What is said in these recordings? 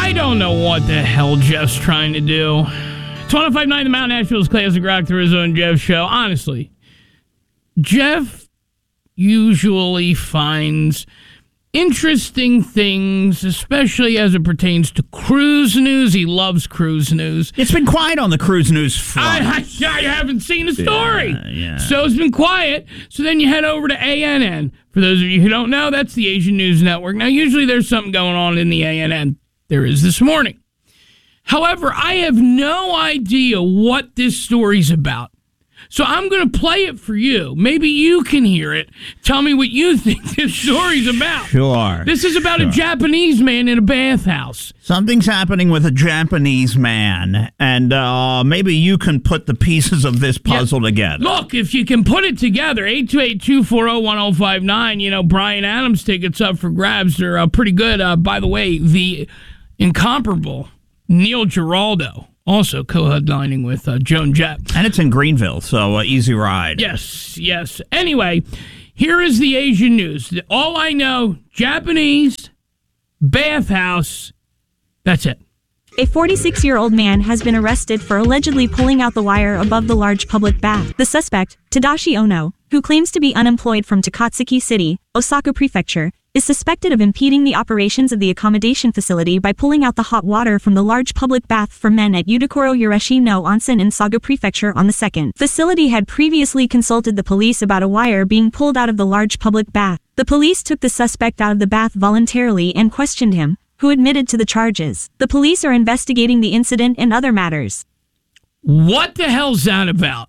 I don't know what the hell Jeff's trying to do. 1059 The Mount Nashville's Classic Rock, the Rizzo and Jeff show. Honestly, Jeff usually finds interesting things, especially as it pertains to cruise news. He loves cruise news. It's been quiet on the cruise news front. I haven't seen a story. Yeah. So it's been quiet. So then you head over to ANN. For those of you who don't know, that's the Asian News Network. Now, usually there's something going on in the ANN. There is this morning. However, I have no idea what this story's about. So I'm going to play it for you. Maybe you can hear it. Tell me what you think this story's about. Sure. This is about a Japanese man in a bathhouse. Something's happening with a Japanese man, and maybe you can put the pieces of this puzzle together. Look, if you can put it together, 828-240-1059, you know, Bryan Adams tickets up for grabs. They're pretty good. By the way, the incomparable Neil Giraldo also co-headlining with Joan Jett. And it's in Greenville, so easy ride. Yes. Anyway, here is the Asian news. All I know, Japanese, bathhouse, that's it. A 46-year-old man has been arrested for allegedly pulling out the wire above the large public bath. The suspect, Tadashi Ono, who claims to be unemployed from Takatsuki City, Osaka Prefecture, is suspected of impeding the operations of the accommodation facility by pulling out the hot water from the large public bath for men at Yudokoro Yoreshi no Onsen in Saga Prefecture on the 2nd. Facility had previously consulted the police about a wire being pulled out of the large public bath. The police took the suspect out of the bath voluntarily and questioned him, who admitted to the charges. The police are investigating the incident and other matters. What the hell's that about?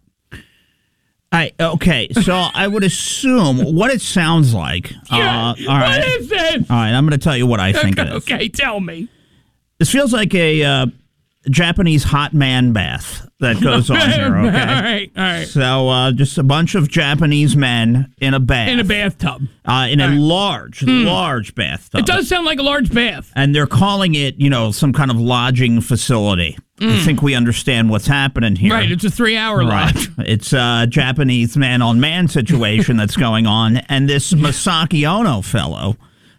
Okay, so I would assume what it sounds like. Yeah, all right. What is it? All right, I'm going to tell you what I think it is. Okay, tell me. This feels like a Japanese hot man bath that goes on here, okay? All right. So just a bunch of Japanese men in a bath. In a bathtub. In a large bathtub. It does sound like a large bath. And they're calling it, some kind of lodging facility. I think we understand what's happening here. Right, it's a 3-hour lodge. It's a Japanese man-on-man situation that's going on. And this Masaki Ono fellow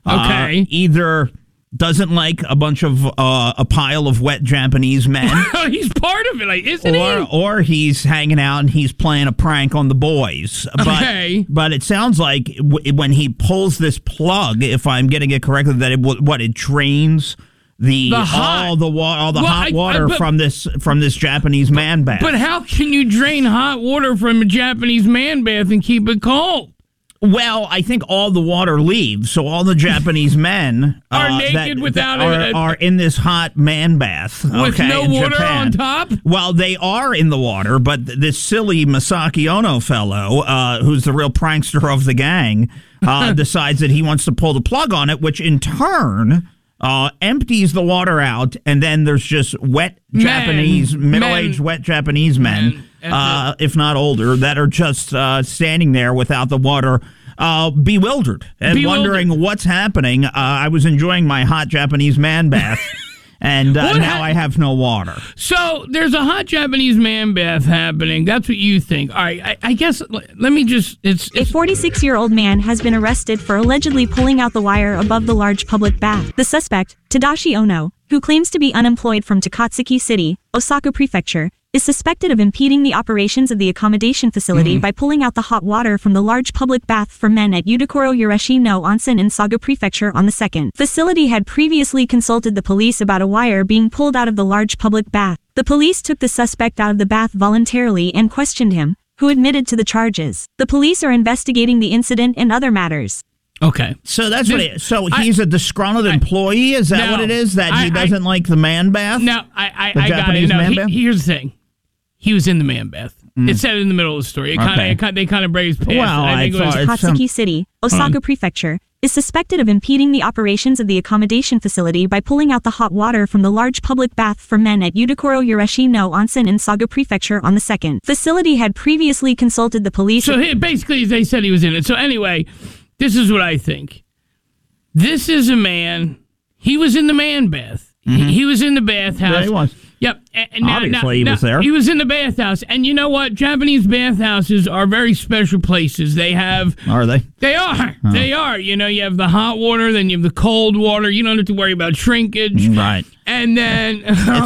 either doesn't like a bunch of a pile of wet Japanese men. He's part of it, isn't he? Or he's hanging out and he's playing a prank on the boys. But it sounds like when he pulls this plug, if I'm getting it correctly, that it drains all the hot water from this Japanese man bath. But how can you drain hot water from a Japanese man bath and keep it cold? Well, I think all the water leaves, so all the Japanese men are naked are in this hot man bath with no water Japan. on top. Well, they are in the water, but this silly Masaki Ono fellow, who's the real prankster of the gang, decides that he wants to pull the plug on it, which in turn empties the water out, and then there's just middle-aged wet Japanese men, if not older, that are just standing there without the water, bewildered and wondering what's happening. I was enjoying my hot Japanese man bath. And now I have no water. So there's a hot Japanese man bath happening. That's what you think. All right, I guess, let me just... A 46-year-old man has been arrested for allegedly pulling out the wire above the large public bath. The suspect, Tadashi Ono, who claims to be unemployed from Takatsuki City, Osaka Prefecture, is suspected of impeding the operations of the accommodation facility by pulling out the hot water from the large public bath for men at Yudokoro Yoreshi no Onsen in Saga Prefecture on the 2nd. Facility had previously consulted the police about a wire being pulled out of the large public bath. The police took the suspect out of the bath voluntarily and questioned him, who admitted to the charges. The police are investigating the incident and other matters. Okay. So that's he's a disgruntled employee? Is that what it is? That he doesn't like the man bath? No, I got it. No, here's the thing. He was in the man bath. It said in the middle of the story. They kind of brazed past. Well, I think Takatsuki City, Osaka Prefecture, is suspected of impeding the operations of the accommodation facility by pulling out the hot water from the large public bath for men at Yudokoro Yoreshi no Onsen in Saga Prefecture on the 2nd. Facility had previously consulted the police. So basically, they said he was in it. So anyway, this is what I think. This is a man. He was in the man bath. He was in the bathhouse. Yeah, he was. Yep. Obviously, he was there. He was in the bathhouse. And you know what? Japanese bathhouses are very special places. They have... Are they? They are. Oh. They are. You know, you have the hot water, then you have the cold water. You don't have to worry about shrinkage. Right. And then...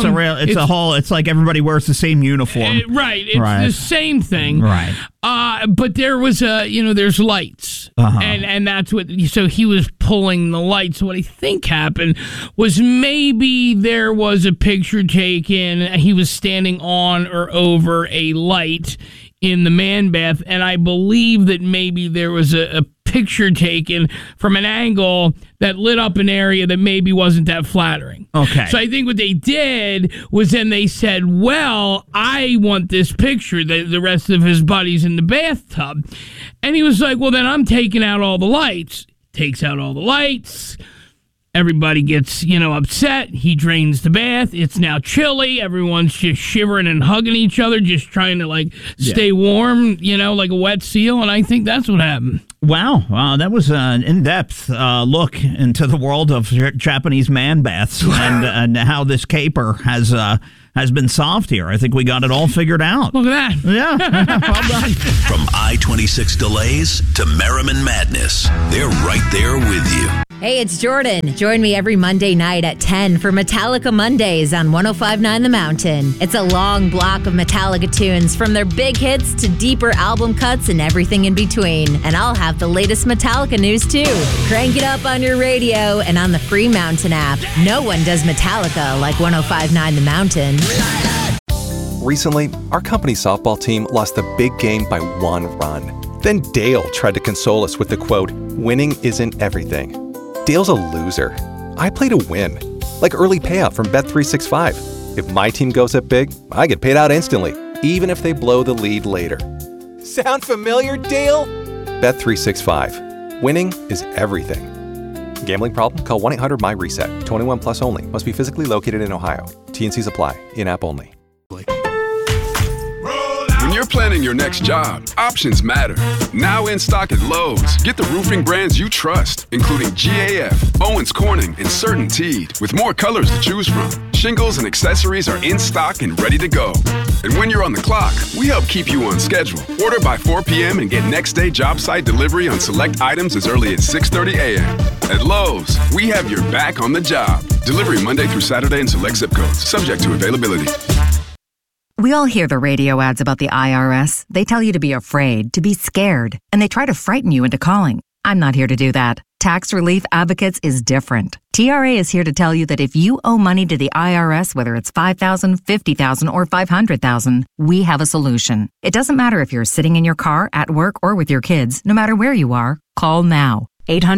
it's like everybody wears the same uniform. Right. It's the same thing. Right. But there was there's lights. Uh-huh. And that's what... So he was pulling the lights. What I think happened was maybe there was a picture taken. He was standing on or over a light in the man bath, and I believe that maybe there was a picture taken from an angle that lit up an area that maybe wasn't that flattering. Okay. So I think what they did was then they said, well, I want this picture, the rest of his buddies in the bathtub. And he was like, well, then I'm taking out all the lights. Takes out all the lights. Everybody gets, upset. He drains the bath. It's now chilly. Everyone's just shivering and hugging each other, just trying to, stay warm, like a wet seal. And I think that's what happened. Wow. That was an in-depth look into the world of Japanese man baths and how this caper has been solved here. I think we got it all figured out. Look at that. Yeah. Well done. From I-26 delays to Merriman Madness, they're right there with you. Hey, it's Jordan. Join me every Monday night at 10 for Metallica Mondays on 105.9 The Mountain. It's a long block of Metallica tunes from their big hits to deeper album cuts and everything in between. And I'll have the latest Metallica news too. Crank it up on your radio and on the free Mountain app. No one does Metallica like 105.9 The Mountain. Recently, our company's softball team lost the big game by 1 run. Then Dale tried to console us with the quote, "Winning isn't everything." Dale's a loser. I play to win. Like early payout from Bet365. If my team goes up big, I get paid out instantly, even if they blow the lead later. Sound familiar, Dale? Bet365. Winning is everything. Gambling problem? Call 1-800-MY-RESET. 21 plus only. Must be physically located in Ohio. T&Cs apply. In-app only. When you're planning your next job, options matter. Now in stock at Lowe's. Get the roofing brands you trust, including GAF, Owens Corning, and CertainTeed, with more colors to choose from. Shingles and accessories are in stock and ready to go. And when you're on the clock, we help keep you on schedule. Order by 4 p.m. and get next day job site delivery on select items as early as 6:30 a.m. At Lowe's, we have your back on the job. Delivery Monday through Saturday in select zip codes, subject to availability. We all hear the radio ads about the IRS. They tell you to be afraid, to be scared, and they try to frighten you into calling. I'm not here to do that. Tax Relief Advocates is different. TRA is here to tell you that if you owe money to the IRS, whether it's $5,000, $50,000, or $500,000, we have a solution. It doesn't matter if you're sitting in your car, at work, or with your kids. No matter where you are, call now.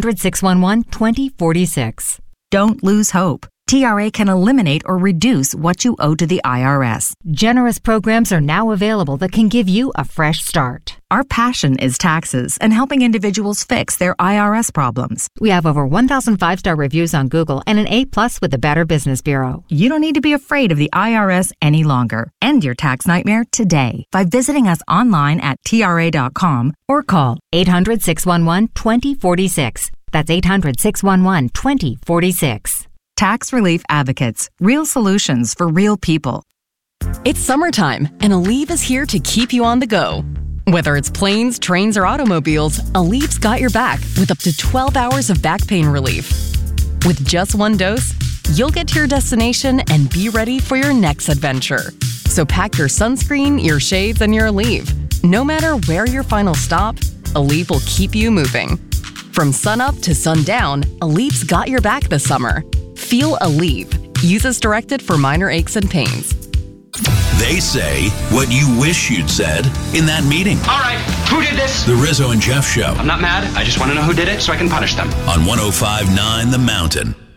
800-611-2046. Don't lose hope. TRA can eliminate or reduce what you owe to the IRS. Generous programs are now available that can give you a fresh start. Our passion is taxes and helping individuals fix their IRS problems. We have over 1,000 5-star reviews on Google and an A+ with the Better Business Bureau. You don't need to be afraid of the IRS any longer. End your tax nightmare today by visiting us online at TRA.com or call 800-611-2046. That's 800-611-2046. Tax Relief Advocates. Real solutions for real people. It's summertime, and Aleve is here to keep you on the go. Whether it's planes, trains, or automobiles, Aleve's got your back with up to 12 hours of back pain relief. With just 1 dose, you'll get to your destination and be ready for your next adventure. So pack your sunscreen, your shades, and your Aleve. No matter where your final stop, Aleve will keep you moving. From sunup to sundown, Aleve's got your back this summer. Feel Aleve. Use as directed for minor aches and pains. They say what you wish you'd said in that meeting. All right, who did this? The Rizzo and Jeff Show. I'm not mad. I just want to know who did it so I can punish them. On 105.9 The Mountain.